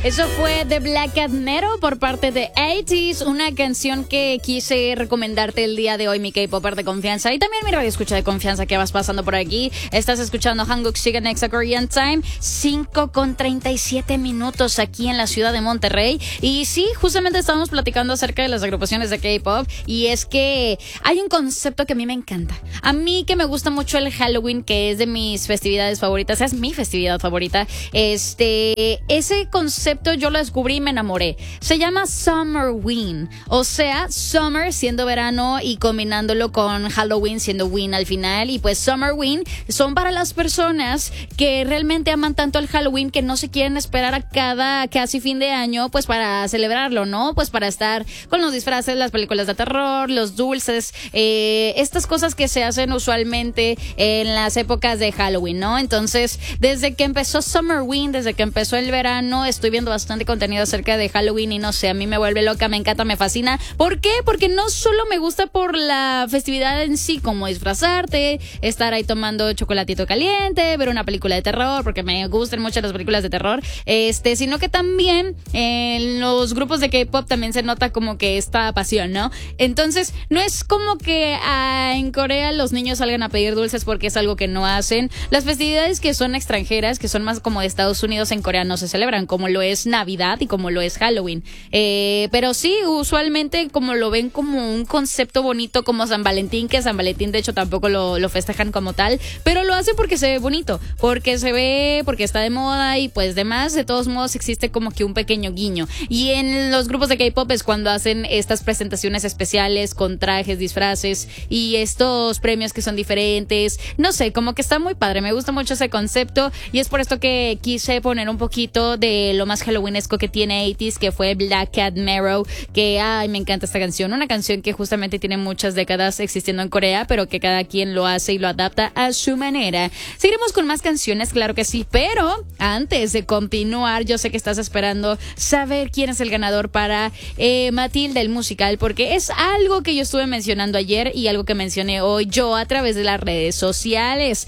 Eso fue The Black Cat Metal por parte de 80s, una canción que quise recomendarte el día de hoy, mi K-Popper de confianza y también mi radio escucha de confianza que vas pasando por aquí. Estás escuchando Hanguk Shiga Nexa Korean Time, 5:37 aquí en la ciudad de Monterrey. Y sí, justamente estábamos platicando acerca de las agrupaciones de K-Pop y es que hay un concepto que a mí me encanta. A mí que me gusta mucho el Halloween, que es de mis festividades favoritas, es mi festividad favorita. Ese concepto yo lo descubrí y me enamoré. Se llama Summerween, o sea, Summer siendo verano y combinándolo con Halloween siendo Ween al final. Y pues Summerween son para las personas que realmente aman tanto el Halloween que no se quieren esperar a cada casi fin de año pues para celebrarlo, ¿no? Pues para estar con los disfraces, las películas de terror, los dulces, estas cosas que se hacen usualmente en las épocas de Halloween, ¿no? Entonces, desde que empezó Summerween, desde que empezó el verano, estoy viendo bastante contenido acerca de Halloween y no sé, a mí me vuelve loca, me encanta, me fascina. ¿Por qué? Porque no solo me gusta por la festividad en sí, como disfrazarte, estar ahí tomando chocolatito caliente, ver una película de terror, porque me gustan mucho las películas de terror, sino que también en los grupos de K-pop también se nota como que esta pasión, ¿no? Entonces, no es como que en Corea los niños salgan a pedir dulces porque es algo que no hacen. Las festividades que son extranjeras, que son más como de Estados Unidos, en Corea no se celebran, como lo es Navidad y como lo es Halloween. Pero sí, usualmente como lo ven como un concepto bonito como San Valentín, que San Valentín de hecho tampoco lo festejan como tal, pero lo hacen porque se ve bonito, porque se ve, porque está de moda y pues demás. De todos modos existe como que un pequeño guiño. Y en los grupos de K-pop es cuando hacen estas presentaciones especiales con trajes, disfraces y estos premios que son diferentes. No sé, como que está muy padre, me gusta mucho ese concepto y es por esto que quise poner un poquito de lo más halloweenesco que tiene 80s, que fue Black Cat Marrow, que ay, me encanta esta canción, una canción que justamente tiene muchas décadas existiendo en Corea, pero que cada quien lo hace y lo adapta a su manera. Seguiremos con más canciones, claro que sí, pero antes de continuar, yo sé que estás esperando saber quién es el ganador para Matilda el musical, porque es algo que yo estuve mencionando ayer y algo que mencioné hoy yo a través de las redes sociales,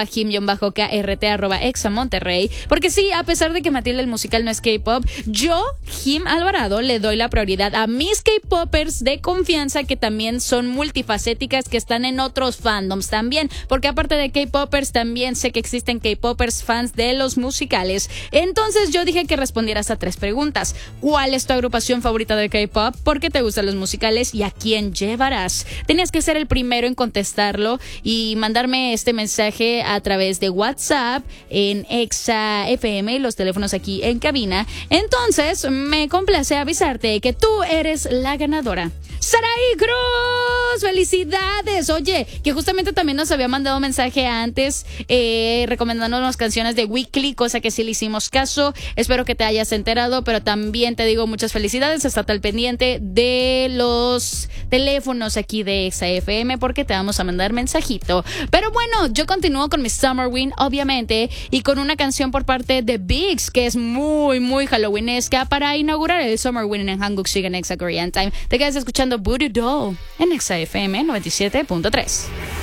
@Jim_KRT, @ExaMonterrey, porque sí, a pesar de que Matilda el musical no es K-pop, yo, Jim Alvarado, le doy la prioridad a mis K-popers de confianza que también son multifacéticas, que están en otros fandoms también, porque aparte de K-popers también sé que existen K-popers fans de los musicales. Entonces yo dije que respondieras a 3 preguntas. ¿Cuál es tu agrupación favorita de K-pop? ¿Por qué te gustan los musicales? ¿Y a quién llevarás? Tenías que ser el primero en contestarlo y mandarme este mensaje a través de WhatsApp en Exa FM, los teléfonos aquí en cabina. Entonces me complace avisarte que tú eres la ganadora. ¡Saraí Cruz! ¡Felicidades! Oye, que justamente también nos había mandado un mensaje antes recomendándonos canciones de Weekly, cosa que sí le hicimos caso. Espero que te hayas enterado, pero también te digo muchas felicidades. Estate al pendiente de los teléfonos aquí de Exa FM porque te vamos a mandar mensajito. Pero bueno, yo continúo con mi Summerween, obviamente, y con una canción por parte de Bigs que es muy, muy halloweenesca para inaugurar el Summerween en Hanguk Shiga Nexa Korean Time. Te quedas escuchando Voodoo Doll en Exa FM 97.3.